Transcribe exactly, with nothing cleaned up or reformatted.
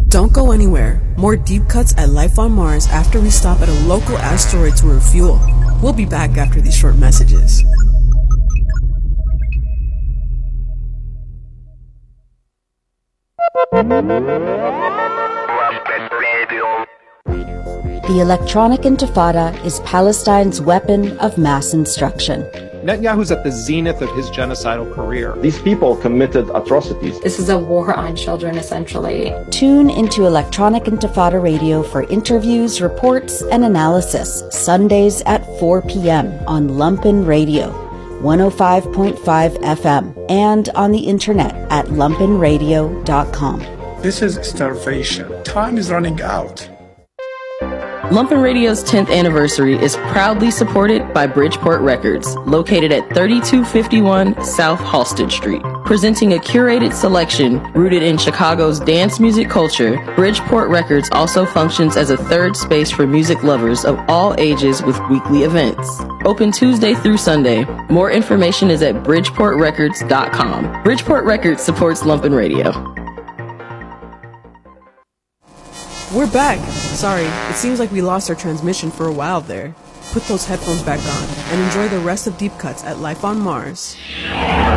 Don't go anywhere. More deep cuts at Life on Mars after we stop at a local asteroid to refuel. We'll be back after these short messages. The electronic intifada is Palestine's weapon of mass instruction. Netanyahu's at the zenith of his genocidal career. These people committed atrocities. This is a war on children, essentially. Tune into Electronic Intifada Radio for interviews, reports, and analysis, Sundays at four p.m. on Lumpen Radio, one oh five point five F M, and on the internet at lumpen radio dot com. This is starvation. Time is running out. Lumpen Radio's tenth anniversary is proudly supported by Bridgeport Records, located at thirty-two fifty-one South Halsted Street. Presenting a curated selection rooted in Chicago's dance music culture, Bridgeport Records also functions as a third space for music lovers of all ages with weekly events. Open Tuesday through Sunday. More information is at bridgeport records dot com. Bridgeport Records supports Lumpen Radio. We're back. Sorry, it seems like we lost our transmission for a while there. Put those headphones back on and enjoy the rest of Deep Cuts at Life on Mars.